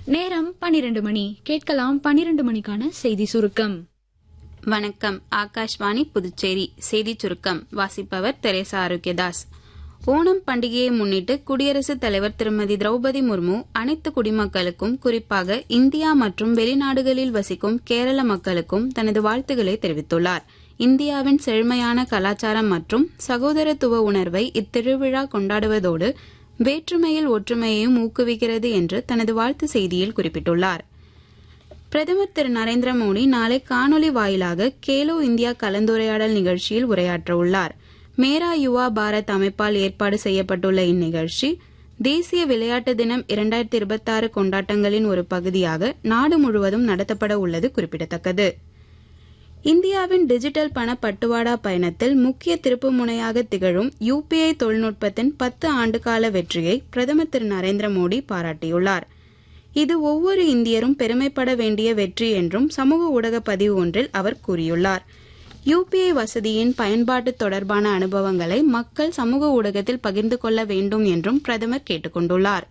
நேரம் 12 மணி. கேட்கலாம் 12 மணிக்கான செய்தி சுருக்கம். வணக்கம். ஆகாஷ்வாணி புதுச்சேரி செய்தி சுருக்கம் வாசிப்பவர் தெரேசா ஆரோக்கியதாஸ். ஓணம் பண்டிகையை முன்னிட்டு குடியரசுத் தலைவர் திருமதி திரௌபதி முர்மு அனைத்து குடிமக்களுக்கும், குறிப்பாக இந்தியா மற்றும் வெளிநாடுகளில் வசிக்கும் கேரள மக்களுக்கும் தனது வாழ்த்துக்களை தெரிவித்துள்ளார். இந்தியாவின் செழுமையான கலாச்சாரம் மற்றும் சகோதரத்துவ உணர்வை இத்திருவிழா கொண்டாடுவதோடு வேற்றுமையில் ஒற்றுமையையும் ஊக்குவிக்கிறது என்று தனது வாழ்த்து செய்தியில் குறிப்பிட்டுள்ளார். பிரதமர் திரு நரேந்திர மோடி நாளை காணொலி வாயிலாக கேலோ இந்தியா கலந்துரையாடல் நிகழ்ச்சியில் உரையாற்ற உள்ளார். மேரா யுவா பாரத் அமைப்பால் ஏற்பாடு செய்யப்பட்டுள்ள இந்நிகழ்ச்சி தேசிய விளையாட்டு தினம் 2026 கொண்டாட்டங்களின் ஒரு பகுதியாக நாடு முழுவதும் நடத்தப்பட உள்ளது குறிப்பிடத்தக்கது. இந்தியாவின் டிஜிட்டல் பண பட்டுவாடா பயணத்தில் முக்கிய திருப்பு முனையாக திகழும் UPI தொழில்நுட்பத்தின் 10 ஆண்டுகால வெற்றியை பிரதமர் திரு நரேந்திர மோடி பாராட்டியுள்ளார். இது ஒவ்வொரு இந்தியரும் பெருமைப்பட வேண்டிய வெற்றி என்றும் சமூக ஊடக பதிவு ஒன்றில் அவர் கூறியுள்ளார். UPI வசதியின் பயன்பாட்டு தொடர்பான அனுபவங்களை மக்கள் சமூக ஊடகத்தில் பகிர்ந்து கொள்ள வேண்டும் என்றும் பிரதமர் கேட்டுக் கொண்டுள்ளார்.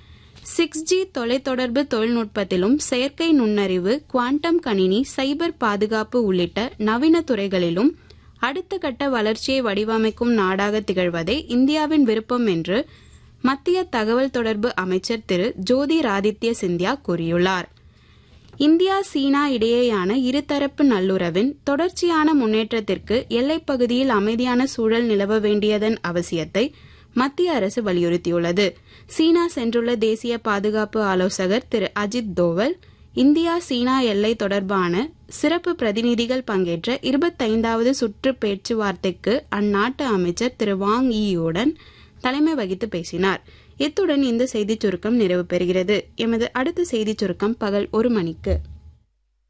6G தொலைத்தொடர்பு தொழில்நுட்பத்திலும் செயற்கை நுண்ணறிவு, குவாண்டம் கணினி, சைபர் பாதுகாப்பு உள்ளிட்ட நவீன துறைகளிலும் அடுத்த கட்ட வளர்ச்சியை வடிவமைக்கும் நாடாக திகழ்வதே இந்தியாவின் விருப்பம் என்று மத்திய தகவல் தொடர்பு அமைச்சர் திரு ஜோதிராதித்ய சிந்தியா கூறியுள்ளார். இந்தியா சீனா இடையேயான இருதரப்பு நல்லுறவின் தொடர்ச்சியான முன்னேற்றத்திற்கு எல்லைப்பகுதியில் அமைதியான சூழல் நிலவ வேண்டியதன் அவசியத்தை மத்திய அரசு வலியுறுத்தியுள்ளது. சீனா சென்றுள்ள தேசிய பாதுகாப்பு ஆலோசகர் திரு அஜித் தோவல், இந்தியா சீனா எல்லை தொடர்பான சிறப்பு பிரதிநிதிகள் பங்கேற்ற 25வது சுற்று பேச்சுவார்த்தைக்கு அந்நாட்டு அமைச்சர் திரு வாங் ஈயுடன் தலைமை வகித்து பேசினார். இத்துடன் இந்த செய்திச் சுருக்கம் நிறைவு பெறுகிறது. எமது அடுத்த செய்திச் சுருக்கம் பகல் 1 மணிக்கு.